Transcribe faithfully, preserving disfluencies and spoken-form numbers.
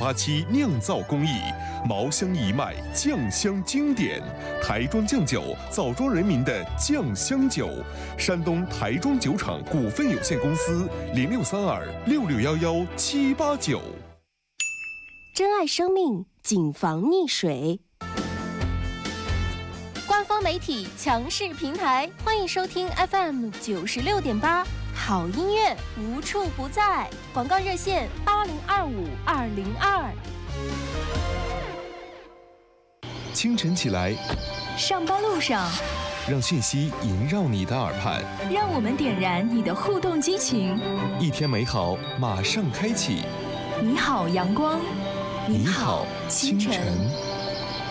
八七酿造工艺，茅香一脉，酱香经典，台庄酱酒，枣庄人民的酱香酒。山东台庄酒厂股份有限公司零六三二六六幺幺七八九。 珍爱生命，谨防溺水。官方媒体强势平台，欢迎收听 F M 九十六点八，好音乐无处不在。广告热线八零二五二零二。 清晨起来， 上班路上， 让讯息萦绕你的耳畔， 让我们点燃你的互动激情。 一天美好马上开启。 你好，阳光。 你好，清晨。